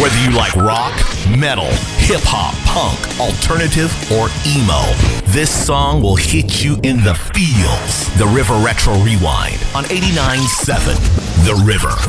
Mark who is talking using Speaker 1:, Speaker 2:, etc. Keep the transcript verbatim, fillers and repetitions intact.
Speaker 1: Whether you like rock, metal, hip-hop, punk, alternative, or emo, this song will hit you in the feels. The River Retro Rewind on eighty-nine point seven The River.